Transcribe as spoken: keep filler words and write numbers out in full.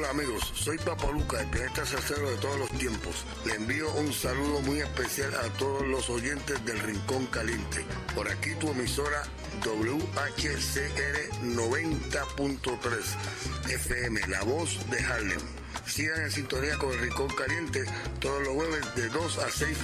Hola amigos, soy Papaluca, el pianista salsero de todos los tiempos. Le envío un saludo muy especial a todos los oyentes del Rincón Caliente. Por aquí tu emisora W H C R noventa punto tres F M, La Voz de Harlem. Sigan en sintonía con el Rincón Caliente todos los jueves de dos a seis